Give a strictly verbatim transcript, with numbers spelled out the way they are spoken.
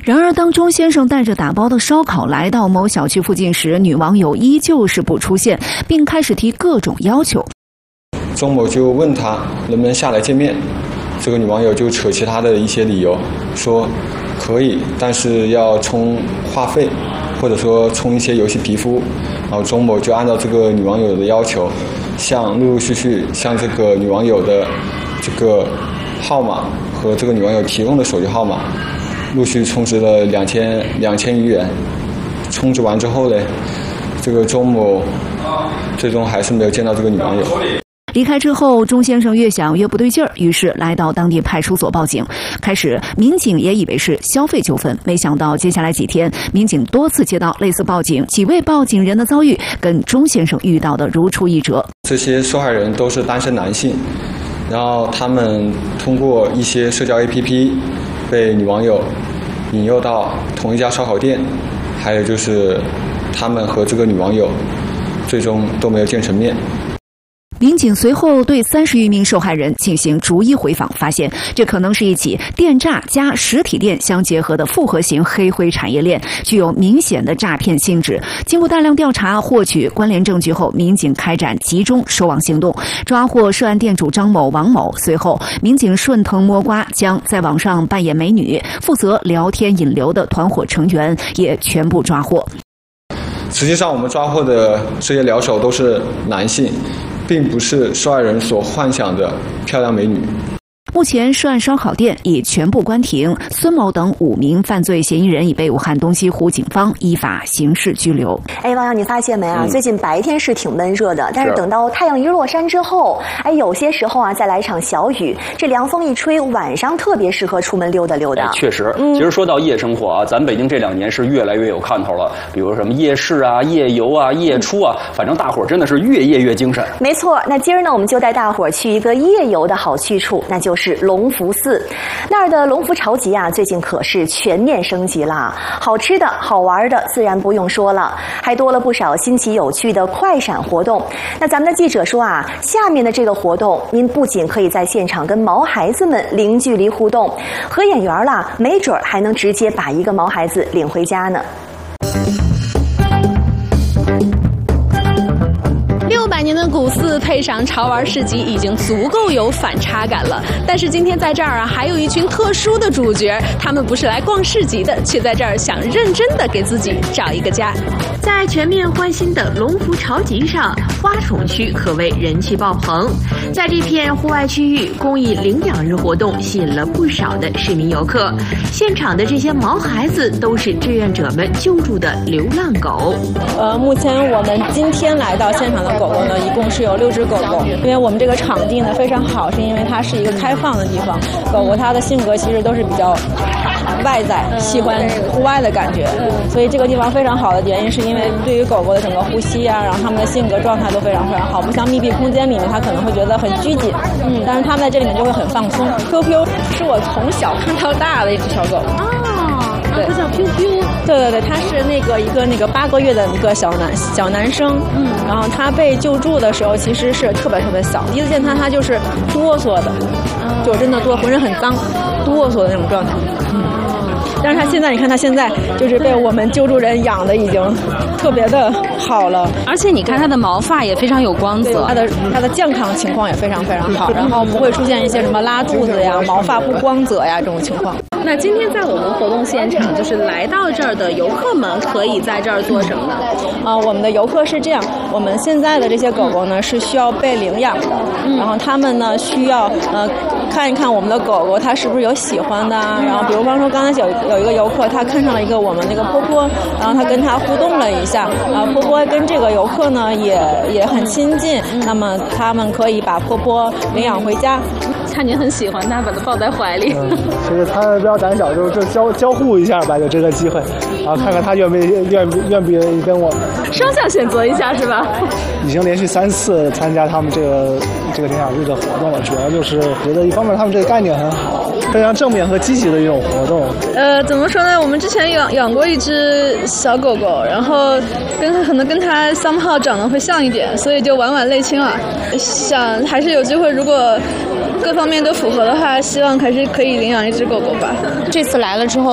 然而，当钟先生带着打包的烧烤来到某小区附近时，女网友依旧是不出现，并开始提各种要求。 钟某就问他能不能下来见面，这个女网友就扯其他的一些理由，说可以，但是要充话费，或者说充一些游戏皮肤。然后钟某就按照这个女网友的要求，向陆陆续续向这个女网友的这个号码和这个女网友提供的手机号码陆续充值了两千两千余元。充值完之后呢，这个钟某最终还是没有见到这个女网友。 离开之后，钟先生越想越不对劲儿，于是来到当地派出所报警。开始，民警也以为是消费纠纷，没想到接下来几天，民警多次接到类似报警，几位报警人的遭遇跟钟先生遇到的如出一辙。 这些受害人都是单身男性，然后他们通过一些社交 A P P 被女网友引诱到同一家烧烤店，还有就是他们和这个女网友最终都没有见成面。 民警随后对三十余名受害人进行逐一回访，发现这可能是一起电诈加实体店相结合的复合型黑灰产业链，具有明显的诈骗性质。经过大量调查，获取关联证据后，民警开展集中收网行动，抓获涉案店主张某、王某。随后，民警顺藤摸瓜，将在网上扮演美女、负责聊天引流的团伙成员也全部抓获。 实际上，我们抓获的这些聊手都是男性，并不是受害人所幻想的漂亮美女。 目前，涉案烧烤店已全部关停，孙某等五名犯罪嫌疑人已被武汉东西湖警方依法刑事拘留。 哎，王洋，你发现没啊？ 嗯、 最近白天是挺闷热的，但是等到太阳一落山之后，哎，有些时候啊，再来一场小雨，这凉风一吹，晚上特别适合出门溜达溜达。 哎、确实，嗯、其实说到夜生活啊，咱北京这两年是越来越有看头了，比如什么夜市啊、夜游啊、夜出啊，反正大伙儿真的是越夜越精神。 没错，那今儿呢，我们就带大伙儿去一个夜游的好去处，那就是隆福寺。那儿的隆福潮集啊，最近可是全面升级了，好吃的好玩的自然不用说了，还多了不少新奇有趣的快闪活动。那咱们的记者说啊，下面的这个活动您不仅可以在现场跟毛孩子们零距离互动，合眼缘了，没准还能直接把一个毛孩子领回家呢。 六百年的古寺配上潮玩市集，已经足够有反差感了。但是今天在这儿啊，还有一群特殊的主角，他们不是来逛市集的，却在这儿想认真的给自己找一个家。 在全面换新的隆福潮集上，花宠区可谓人气爆棚。在这片户外区域，公益领养日活动吸引了不少的市民游客。现场的这些毛孩子都是志愿者们救助的流浪狗。 呃，目前我们今天来到现场的狗狗呢，一共是有六只狗狗。因为我们这个场地呢非常好，是因为它是一个开放的地方，狗狗它的性格其实都是比较外在，喜欢户外的感觉，所以这个地方非常好的原因是因为对于狗狗的整个呼吸啊，然后它们的性格状态都非常非常好，不像密闭空间里面它可能会觉得很拘谨，嗯，但是它们在这里面就会很放松。Q Q 是我从小看到大的一只小狗。 哦， 对， 它叫 Q Q。 对对对，他是那个一个那个八个月的一个小男小男生，嗯，然后他被救助的时候其实是特别特别小，第一次见他他就是哆嗦的，嗯、就真的哆，浑身很脏，哆嗦的那种状态，嗯。但是他现在，你看他现在就是被我们救助人养的已经特别的好了， 而且你看他的毛发也非常有光泽， 他的他的健康情况也非常非常好，然后不会出现一些什么拉肚子呀、毛发不光泽呀这种情况。 那今天在我们活动现场，就是来到这儿的游客们可以在这儿做什么呢？ 啊、呃，我们的游客是这样，我们现在的这些狗狗呢是需要被领养的，嗯、然后他们呢需要呃看一看我们的狗狗它是不是有喜欢的啊，然后比如方说刚才有有一个游客他看上了一个我们那个波波，然后他跟他互动了一下，然后波波跟这个游客呢也也很亲近，那么他们可以把波波领养回家。 看您很喜欢他，把他抱在怀里。 嗯，其实他比较胆小，就就交交互一下吧，有这个机会，然后看看他愿不愿不愿不愿意跟我双向选择一下是吧？ 已经连续三次参加他们这个这个领养日的活动了，主要就是觉得一方面他们这个概念很好，非常正面和积极的一种活动。 呃，怎么说呢？我们之前养养过一只小狗狗，然后跟它可能跟它 somehow 长得会像一点，所以就晚晚类亲了。想还是有机会，如果各方面都符合的话，希望还是可以领养一只狗狗吧。 这次来了之后，